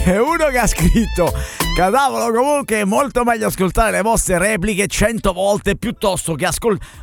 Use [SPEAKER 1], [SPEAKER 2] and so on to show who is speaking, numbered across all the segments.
[SPEAKER 1] C'è uno che ha scritto: Cadavolo, comunque è molto meglio ascoltare le vostre repliche 100 volte piuttosto che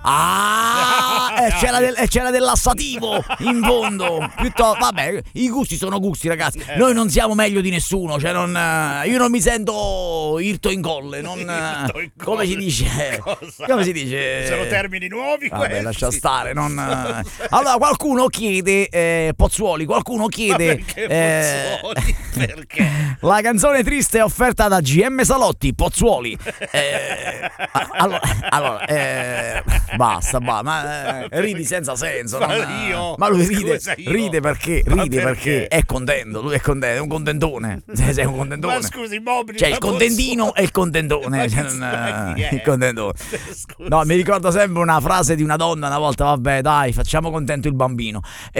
[SPEAKER 1] c'era del lassativo in fondo. Vabbè, i gusti sono gusti, ragazzi. Noi non siamo meglio di nessuno, cioè io non mi sento irto in colle, come si dice? Come si dice?
[SPEAKER 2] Sono termini nuovi.
[SPEAKER 1] Vabbè, lascia stare, Allora qualcuno chiede Pozzuoli, perché? La canzone triste è offerta da GM Salotti, Pozzuoli. Basta, ma ridi senza senso. Ma lui ride perché è contento, lui è contento, è un contentone. Sei un contentone.
[SPEAKER 2] Ma scusi, Mobili,
[SPEAKER 1] cioè il contentino e il contentone. Il contentone. No, mi ricordo sempre una frase di una donna una volta: vabbè, dai, facciamo contento il bambino. Mi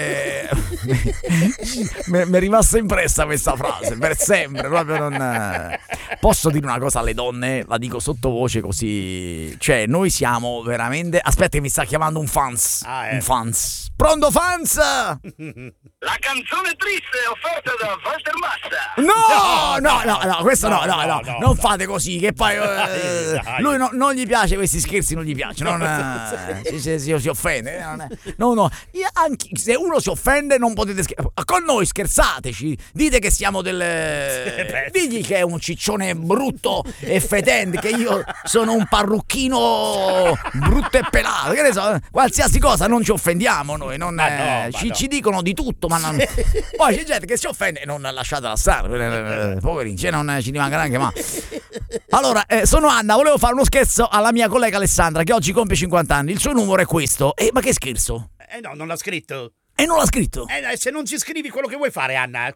[SPEAKER 1] è rimasta impressa questa frase per sempre. Proprio non posso dire una cosa alle donne, la dico sottovoce così. Cioè, noi siamo veramente. Aspetta, che mi sta chiamando un fans. Un fans. Pronto, fans?
[SPEAKER 3] La canzone triste è offerta da Walter Massa.
[SPEAKER 1] No, questo no, non fate così, che poi lui non gli piace questi scherzi, non gli piace, si offende. No, anche se uno si offende non potete scherzare. Con noi scherzateci, dite che siamo digli che è un ciccione brutto e fetente, che io sono un parrucchino brutto e pelato, che ne so, qualsiasi cosa, non ci offendiamo noi. Ci dicono di tutto, ma poi c'è gente che si offende e non lasciatela stare, poverini, non ci rimanga neanche mai. Allora, sono Anna, volevo fare uno scherzo alla mia collega Alessandra che oggi compie 50 anni. Il suo numero è questo. Ma che scherzo?
[SPEAKER 2] No, non l'ha scritto.
[SPEAKER 1] Non l'ha scritto.
[SPEAKER 2] Se non ci scrivi quello che vuoi fare, Anna.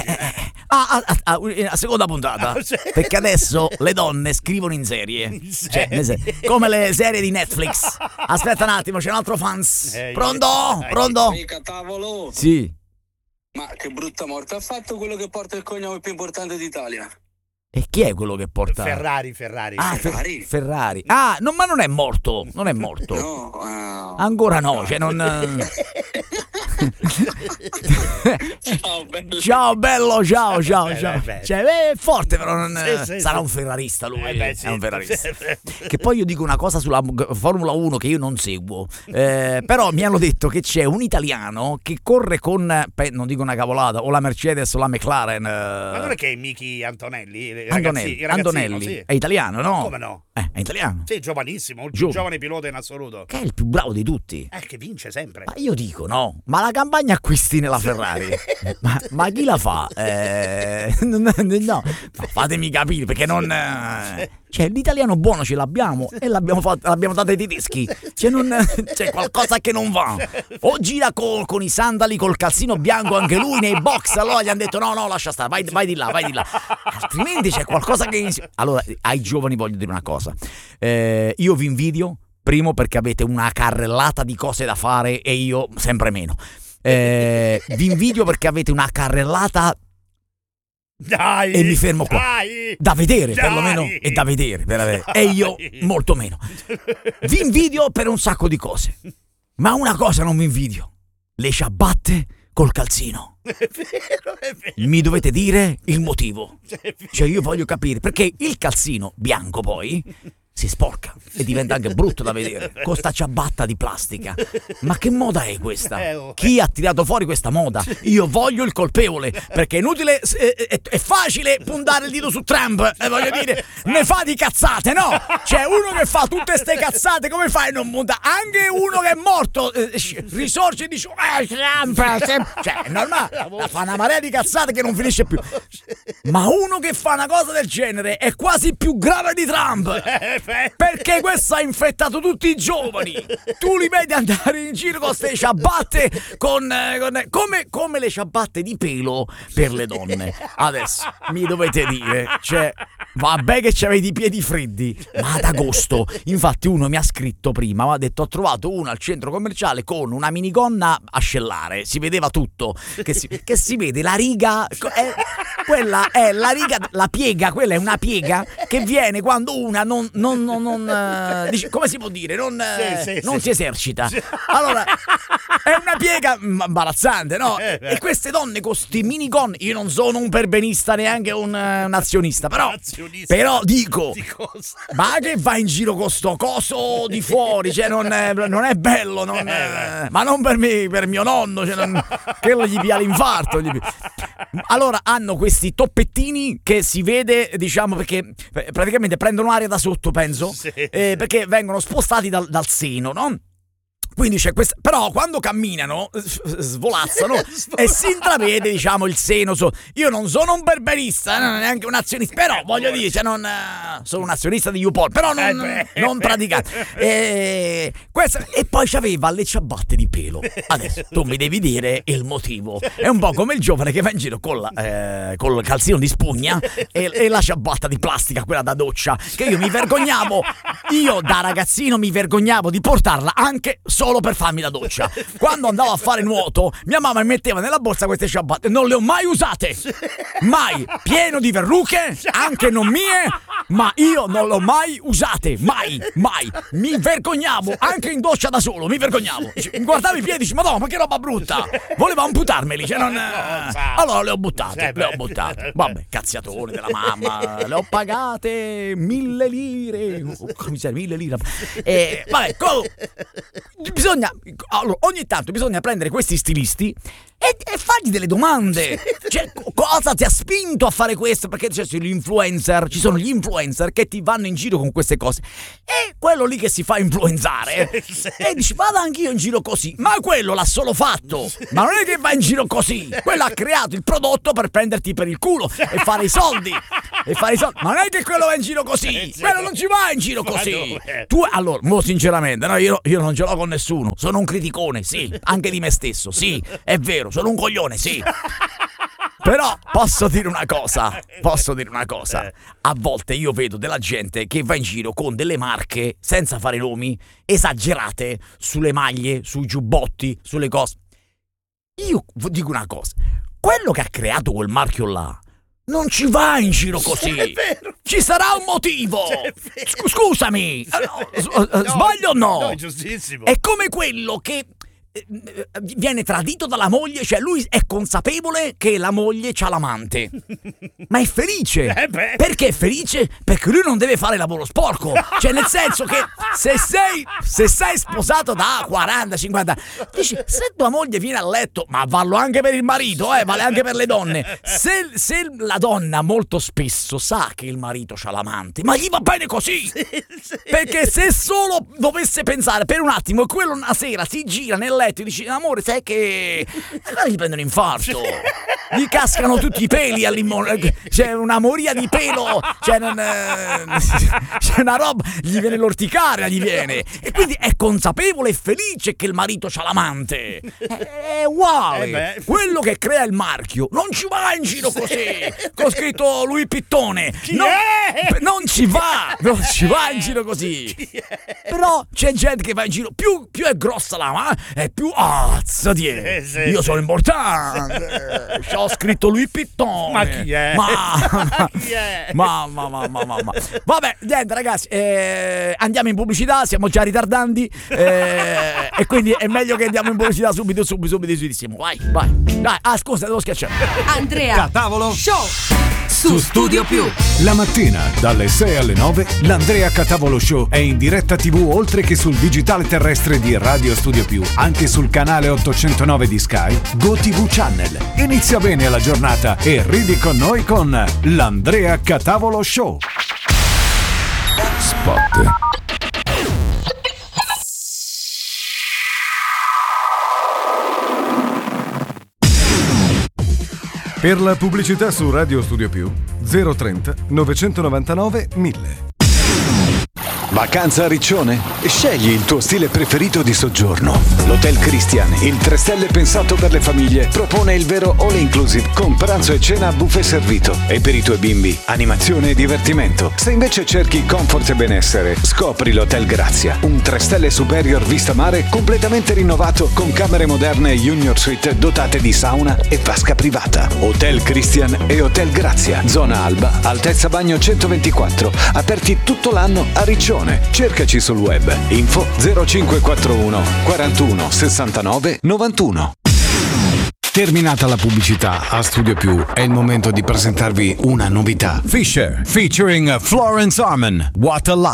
[SPEAKER 1] Seconda puntata. Perché adesso le donne scrivono in serie. Come le serie di Netflix. Aspetta un attimo, c'è un altro fans. Pronto?
[SPEAKER 3] Mica tavolo.
[SPEAKER 1] Sì.
[SPEAKER 3] Ma che brutta morte ha fatto quello che porta il cognome più importante d'Italia?
[SPEAKER 1] E chi è quello che porta?
[SPEAKER 2] Ferrari.
[SPEAKER 1] Ferrari. Ma non è morto. Non è morto.
[SPEAKER 3] No.
[SPEAKER 1] Ancora no, cioè non. Ciao bello, ciao. Cioè, è forte, però non sarà un ferrarista lui. È un ferrarista. Che poi io dico una cosa sulla Formula 1 che io non seguo. Però mi hanno detto che c'è un italiano che corre con non dico una cavolata, o la Mercedes o la McLaren.
[SPEAKER 2] Ma non è che è Miki Antonelli?
[SPEAKER 1] Antonelli
[SPEAKER 2] sì.
[SPEAKER 1] È italiano, no?
[SPEAKER 2] Come no?
[SPEAKER 1] È italiano.
[SPEAKER 2] Sì, giovanissimo, il più giovane pilota in assoluto.
[SPEAKER 1] Che è il più bravo di tutti.
[SPEAKER 2] Che vince sempre.
[SPEAKER 1] Ma io dico no, ma la campagna acquisti nella Ferrari ma chi la fa? No, fatemi capire, perché non cioè l'italiano buono ce l'abbiamo e l'abbiamo dato ai tedeschi. C'è qualcosa che non va. O gira con i sandali, col calzino bianco anche lui nei box, allora gli hanno detto no, lascia stare, vai di là. Altrimenti c'è qualcosa che. Allora, ai giovani voglio dire una cosa. Io vi invidio, primo perché avete una carrellata di cose da fare e io sempre meno. Vi invidio perché avete una carrellata.
[SPEAKER 2] Dai,
[SPEAKER 1] e mi fermo qua. Da vedere, perlomeno è da vedere, e io molto meno. Vi invidio per un sacco di cose, ma una cosa non vi invidio: le ciabatte col calzino.
[SPEAKER 2] È vero.
[SPEAKER 1] Mi dovete dire il motivo. Cioè io voglio capire perché il calzino bianco poi si sporca e diventa anche brutto da vedere con sta ciabatta di plastica. Ma che moda è questa? Chi ha tirato fuori questa moda? Io voglio il colpevole, perché è inutile, è facile puntare il dito su Trump, voglio dire, ne fa di cazzate, no? C'è uno che fa tutte ste cazzate, come fai a non puntare? Anche uno che è morto risorge e dice Trump, cioè è normale, fa una marea di cazzate che non finisce più. Ma uno che fa una cosa del genere è quasi più grave di Trump, perché questo ha infettato tutti i giovani. Tu li vedi andare in giro con queste ciabatte come le ciabatte di pelo per le donne. Adesso mi dovete dire, cioè, vabbè che c'avete i piedi freddi, ma ad agosto. Infatti uno mi ha scritto prima, mi ha detto: ho trovato uno al centro commerciale con una minigonna ascellare, si vedeva tutto, che si vede la riga, quella è la riga, la piega, quella è una piega che viene quando una non dice, come si può dire, non si esercita. Allora è una piega imbarazzante, no? E queste donne con sti minigon, io non sono un perbenista neanche un azionista, però dico, ma che va in giro con sto coso di fuori, cioè non è bello, ma non per me, per mio nonno, cioè quello gli pia l'infarto. Allora hanno questi toppettini che si vede, diciamo, perché praticamente prendono aria da sotto, penso, perché vengono spostati dal seno, no? Quindi c'è questa, però quando camminano svolazzano e si intravede, diciamo, il seno. Io non sono un berberista, neanche un azionista, però voglio dire, cioè sono un azionista di YouPorn, però non praticante. E poi c'aveva le ciabatte di pelo. Adesso tu mi devi dire il motivo. È un po' come il giovane che va in giro col calzino di spugna e la ciabatta di plastica, quella da doccia, che io mi vergognavo, da ragazzino mi vergognavo di portarla anche solo per farmi la doccia. Quando andavo a fare nuoto, mia mamma mi metteva nella borsa queste ciabatte, non le ho mai usate, mai, pieno di verruche, anche non mie, ma io non le ho mai usate, mai, mi vergognavo, anche in doccia da solo, mi vergognavo, mi guardavo i piedi, dici, madonna, ma che roba brutta, voleva amputarmeli, cioè allora le ho buttate, vabbè, cazziatone della mamma, le ho pagate 1.000 lire, miseria, 1.000 lire, vabbè, allora, ogni tanto bisogna prendere questi stilisti e fargli delle domande. Cioè, cosa ti ha spinto a fare questo? Perché ci sono gli influencer che ti vanno in giro con queste cose. E quello lì che si fa influenzare e dici, vado anch'io in giro così. Ma quello l'ha solo fatto. Ma non è che va in giro così. Quello ha creato il prodotto per prenderti per il culo e fare i soldi. Ma non è che quello va in giro così. Quello non ci va in giro così. Tu, allora, sinceramente, no, io non ce l'ho con nessuno. Sono un criticone, sì. Anche di me stesso, sì. È vero, sono un coglione, sì. Però posso dire una cosa. A volte io vedo della gente che va in giro con delle marche, senza fare nomi, esagerate sulle maglie, sui giubbotti, sulle cose. Io dico una cosa. Quello che ha creato quel marchio là non ci va in giro così. Ci sarà un motivo. Scusami. Sbaglio o no?
[SPEAKER 2] No, è giustissimo.
[SPEAKER 1] È come quello che viene tradito dalla moglie, cioè lui è consapevole che la moglie c'ha l'amante, ma è felice. Perché è felice? Perché lui non deve fare lavoro sporco. Cioè, nel senso che se sei sposato da 40-50, dici, se tua moglie viene a letto, ma vallo anche per il marito, vale anche per le donne. Se la donna molto spesso sa che il marito c'ha l'amante, ma gli va bene così. Perché se solo dovesse pensare per un attimo, quello una sera si gira nel letto e dici, amore, sai che allora gli prende un infarto, gli cascano tutti i peli c'è una moria di pelo, c'è una roba, gli viene l'orticaria, e quindi è consapevole e felice che il marito c'ha l'amante. È uguale. Quello che crea il marchio non ci va in giro così con scritto Louis Pittone, non ci va in giro così. Però c'è gente che va in giro, più è grossa la mano e più io sono importante, c'ho scritto Louis Pittone.
[SPEAKER 2] Ma chi è?
[SPEAKER 1] Ma vabbè, niente ragazzi, andiamo in pubblicità, siamo già ritardanti, e quindi è meglio che andiamo in pubblicità subitissimo. Vai. Dai, scusa, devo schiacciare.
[SPEAKER 4] Andrea
[SPEAKER 5] Catavolo
[SPEAKER 4] Show su Studio Più.
[SPEAKER 5] La mattina dalle 6 alle 9 l'Andrea Catavolo Show è in diretta TV oltre che sul digitale terrestre di Radio Studio Più, anche sul canale 809 di Sky, GoTV Channel. Inizia bene la giornata e ridi con noi con l'Andrea Catavolo Show. Spot. Per la pubblicità su Radio Studio Più 030 999 1000.
[SPEAKER 6] Vacanza a Riccione? Scegli il tuo stile preferito di soggiorno. L'Hotel Christian, il 3 stelle pensato per le famiglie, propone il vero all inclusive con pranzo e cena a buffet servito. E per i tuoi bimbi, animazione e divertimento. Se invece cerchi comfort e benessere, scopri l'Hotel Grazia, un 3 stelle superior vista mare completamente rinnovato con camere moderne e junior suite dotate di sauna e vasca privata. Hotel Christian e Hotel Grazia, zona Alba, altezza bagno 124, aperti tutto l'anno a Riccione. informazione. Cercaci sul web. Info 0541 41 69 91. Terminata la pubblicità, a Studio Più è il momento di presentarvi una novità. Fisher featuring Florence Arman. What a Life.